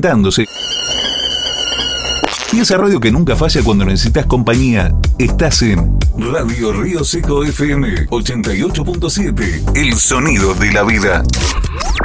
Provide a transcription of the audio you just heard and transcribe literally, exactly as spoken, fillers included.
reinventándose. Y esa radio que nunca falla cuando necesitas compañía. Estás en Radio Río Seco F M ochenta y ocho punto siete. El sonido de la vida.